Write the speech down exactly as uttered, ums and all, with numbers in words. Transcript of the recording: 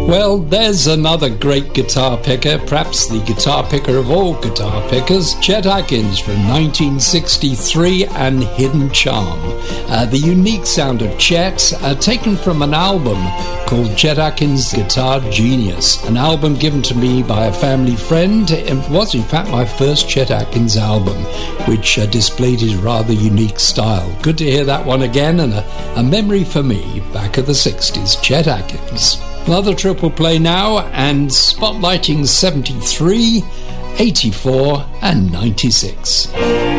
Well, there's another great guitar picker, perhaps the guitar picker of all guitar pickers, Chet Atkins from nineteen sixty-three and Hidden Charm. Uh, the unique sound of Chet, uh, taken from an album called Chet Atkins Guitar Genius, an album given to me by a family friend. It was in fact my first Chet Atkins album, which uh, displayed his rather unique style. Good to hear that one again, and a, a memory for me back of the sixties, Chet Atkins. Another triple play now, and spotlighting seventy-three, eighty-four and ninety-six.